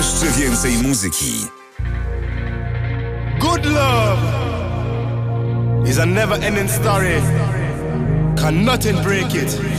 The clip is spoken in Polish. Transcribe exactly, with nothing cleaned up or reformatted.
Jeszcze więcej muzyki. Good love is a never-ending story. Can nothing break it.